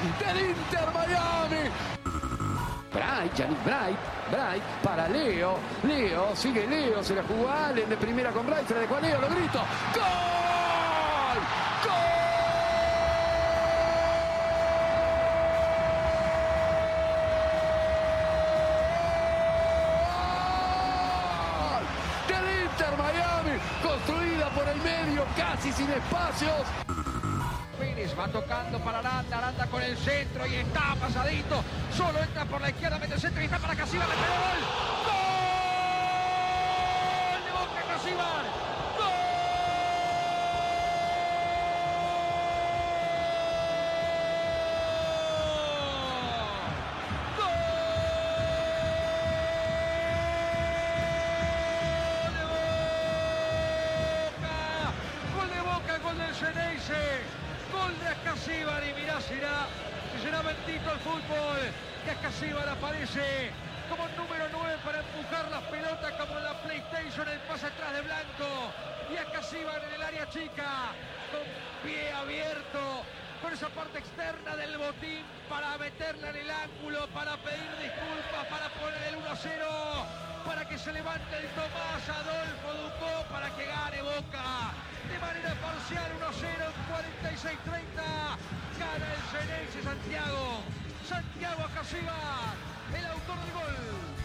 del Inter Miami. Bright, Yannick Bright para Leo, sigue Leo, se la jugó Allen de primera con Bright, se la dejó a Leo, lo grito, ¡gol! ¡Gol! Del Inter Miami, construida por el medio, casi sin espacios. Va tocando para Aranda con el centro y está pasadito, solo entra por la izquierda, mete el centro y está para Casíbar, le pegó gol. ¡Gol de Boca Casíbar! ¡Gol! ¡Gol de Boca! ¡Gol del Xeneize! Gol de Casíbar y mirá si será bendito el fútbol, que Casíbar aparece como número 9 para empujar las pelotas como en la PlayStation, el pase atrás de Blanco y a Casíbar en el área chica, con pie abierto, con esa parte externa del botín para meterla en el ángulo, para pedir disculpas, para poner el 1-0, para que se levante el Tomás Adolfo Ducó, para que gane Boca de manera parcial 1-0 en 46-30. Gana el Xeneize Santiago Casíbar, el autor del gol.